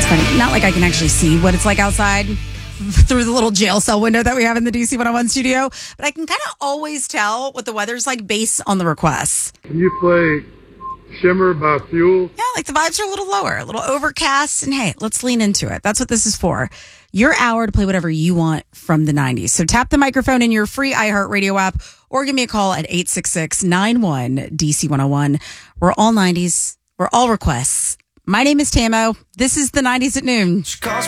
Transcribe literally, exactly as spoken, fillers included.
funny. Not like I can actually see what it's like outside through the little jail cell window that we have in the D C one oh one studio, but I can kind of always tell what the weather's like based on the requests. Can you play Shimmer by Fuel? Yeah, like the vibes are a little lower, a little overcast, and hey, let's lean into it. That's what this is for. Your hour to play whatever you want from the nineties. So tap the microphone in your free iHeartRadio app or give me a call at eight six six, nine one, D C one oh one. We're all nineties. We're all requests. My name is Tamo. This is the nineties at noon. She calls